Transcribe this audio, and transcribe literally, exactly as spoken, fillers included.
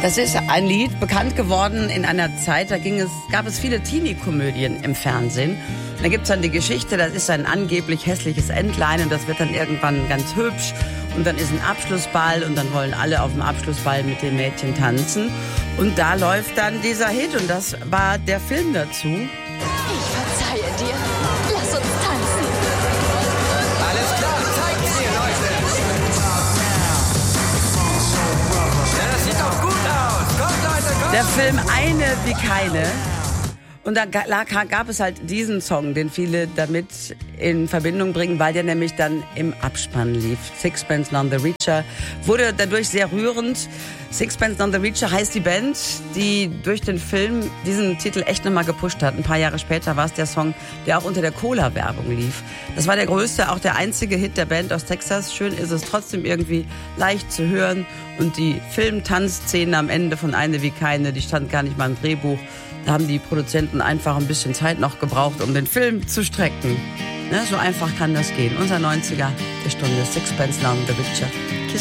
Das ist ein Lied, bekannt geworden in einer Zeit, da ging es, gab es viele Teenie-Komödien im Fernsehen. Und da gibt's dann die Geschichte, das ist ein angeblich hässliches Entlein und das wird dann irgendwann ganz hübsch. Und dann ist ein Abschlussball und dann wollen alle auf dem Abschlussball mit dem Mädchen tanzen. Und da läuft dann dieser Hit und das war der Film dazu. Ich verzeihe dir. Lass uns tanzen. Alles klar, zeigt mir, Leute. Ja, das sieht doch gut aus. Kommt, Leute, kommt. Der Film Eine wie keine. Und da gab es halt diesen Song, den viele damit in Verbindung bringen, weil der nämlich dann im Abspann lief. Sixpence None the Richer wurde dadurch sehr rührend. Sixpence None the Richer heißt die Band, die durch den Film diesen Titel echt nochmal gepusht hat. Ein paar Jahre später war es der Song, der auch unter der Cola-Werbung lief. Das war der größte, auch der einzige Hit der Band aus Texas. Schön ist es trotzdem irgendwie leicht zu hören. Und die Film-Tanzszene am Ende von Eine wie keine, die stand gar nicht mal im Drehbuch. Da haben die Produzenten einfach ein bisschen Zeit noch gebraucht, um den Film zu strecken. Ne, so einfach kann das gehen. Unser neunziger der Stunde, Sixpence None the Richer.